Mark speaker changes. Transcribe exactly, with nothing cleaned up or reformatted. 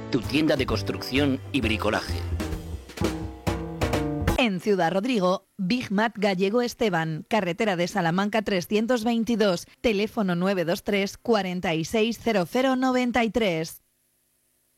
Speaker 1: tu tienda de construcción y bricolaje.
Speaker 2: En Ciudad Rodrigo, Big Mat Gallego Esteban, carretera de Salamanca trescientos veintidós, teléfono nueve dos tres, cuarenta y seis, cero cero noventa y tres.